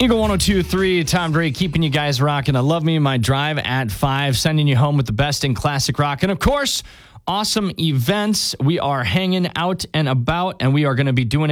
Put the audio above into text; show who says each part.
Speaker 1: Eagle 102.3, Tom Drake, keeping you guys rocking. I love me, my drive at 5, sending you home with the best in classic rock. And of course, awesome events. We are hanging out and about, and we are going to be doing it